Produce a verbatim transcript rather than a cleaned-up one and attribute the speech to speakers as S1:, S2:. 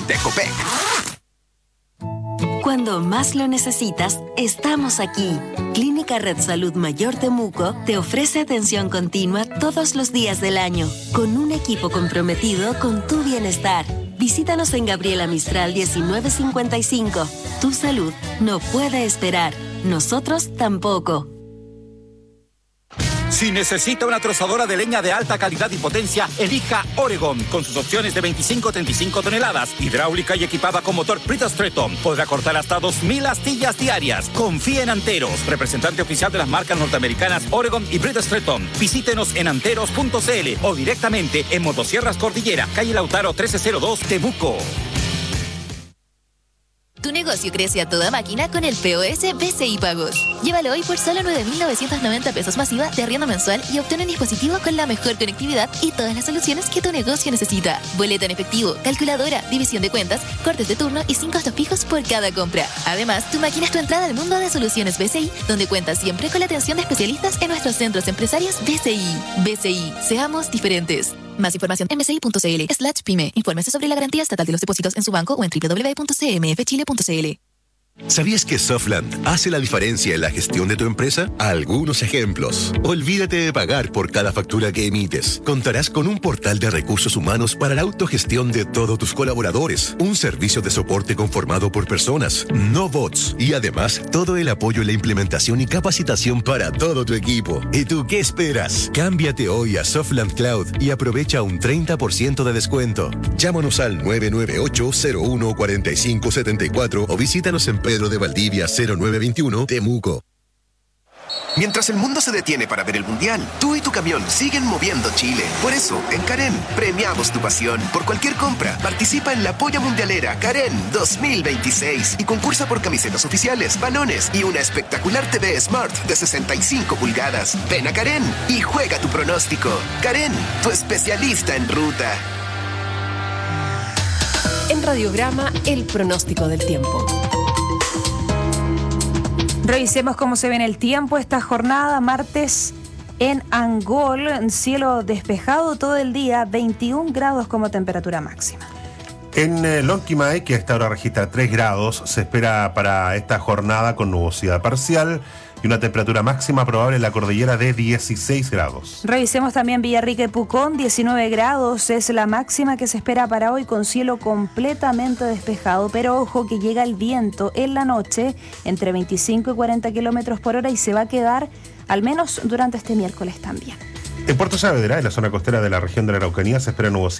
S1: de Copec.
S2: Cuando más lo necesitas, estamos aquí. Clínica Red Salud Mayor Temuco te ofrece atención continua todos los días del año, con un equipo comprometido con tu bienestar. Visítanos en Gabriela Mistral diecinueve cincuenta y cinco. Tu salud no puede esperar. Nosotros tampoco.
S3: Si necesita una trozadora de leña de alta calidad y potencia, elija Oregon, con sus opciones de veinticinco a treinta y cinco toneladas, hidráulica y equipada con motor Brita Stretton. Podrá cortar hasta dos mil astillas diarias. Confía en Anteros, representante oficial de las marcas norteamericanas Oregon y Brita Stretton. Visítenos en anteros punto c l o directamente en Motosierras Cordillera, calle Lautaro trece cero dos, Temuco.
S4: Tu negocio crece a toda máquina con el P O S B C I Pagos. Llévalo hoy por solo nueve mil novecientos noventa pesos masiva de arriendo mensual y obtén un dispositivo con la mejor conectividad y todas las soluciones que tu negocio necesita. Boleta en efectivo, calculadora, división de cuentas, cortes de turno y sin costos fijos por cada compra. Además, tu máquina es tu entrada al mundo de soluciones B C I, donde cuentas siempre con la atención de especialistas en nuestros centros empresarios B C I. B C I, seamos diferentes. Más información en bci.cl slash pyme. Infórmese sobre la garantía estatal de los depósitos en su banco o en doble u doble u doble u punto c m f chile punto c l.
S5: ¿Sabías que Softland hace la diferencia en la gestión de tu empresa? Algunos ejemplos. Olvídate de pagar por cada factura que emites. Contarás con un portal de recursos humanos para la autogestión de todos tus colaboradores, un servicio de soporte conformado por personas, no bots, y además todo el apoyo en la implementación y capacitación para todo tu equipo. ¿Y tú qué esperas? Cámbiate hoy a Softland Cloud y aprovecha un treinta por ciento de descuento. Llámanos al nueve nueve ocho, cero uno, cuatro cinco siete cuatro o visítanos en Pedro de Valdivia cero nueve veintiuno, Temuco.
S1: Mientras el mundo se detiene para ver el Mundial, tú y tu camión siguen moviendo Chile. Por eso, en Karen, premiamos tu pasión. Por cualquier compra, participa en la Polla Mundialera Karen dos mil veintiséis y concursa por camisetas oficiales, balones y una espectacular T V Smart de sesenta y cinco pulgadas. Ven a Karen y juega tu pronóstico. Karen, tu especialista en ruta.
S6: En Radiograma, el pronóstico del tiempo.
S7: Revisemos cómo se ve en el tiempo esta jornada, martes en Angol, cielo despejado todo el día, veintiún grados como temperatura máxima.
S8: En eh, Lonquimay, que a esta hora registra tres grados, se espera para esta jornada con nubosidad parcial y una temperatura máxima probable en la cordillera de dieciséis grados.
S7: Revisemos también Villarrica y Pucón, diecinueve grados es la máxima que se espera para hoy con cielo completamente despejado, pero ojo que llega el viento en la noche entre veinticinco y cuarenta kilómetros por hora y se va a quedar al menos durante este miércoles también.
S8: En Puerto Saavedra, en la zona costera de la región de la Araucanía, se espera nubosidad